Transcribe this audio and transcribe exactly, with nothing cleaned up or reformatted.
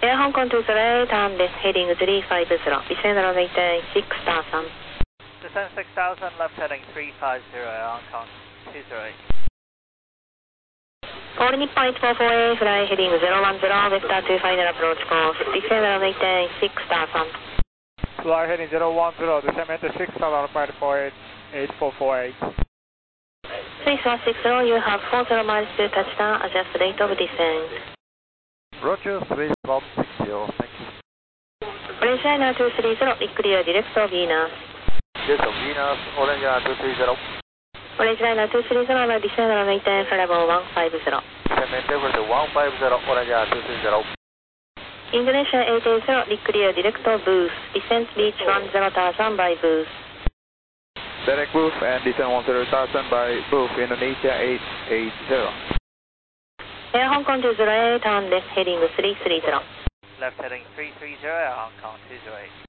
Air Hong Kong two zero eight, turn left heading three five zero, descend runway six thousand. Descend six thousand, left heading three five zero, Air Hong Kong two zero eight. All Nippon eight four four A, fly heading zero one zero, vector two final approach course, descend runway six thousand. Fly heading zero one zero, descend six thousand, flight four eight, eight four four eight. Swiss one six zero, you have four zero miles to touchdown, adjust rate of descent. Roger, three one six zero, thank you. Orange Liner two three zero, clear direct to Venus. Direct to Venus, Orange Liner two three zero. Orange Liner two three zero, descend runway ten, level one five zero. Descend level one five zero, Orange Liner two three zero. Indonesia eight eight zero, clear direct to booth, descent reach one zero thousand by booth. Direct booth and descend one zero thousand by booth, Indonesia eight eight zero. Air Hong Kong two zero eight, turn left heading three three zero. Left heading three three zero, Air Hong Kong two zero eight.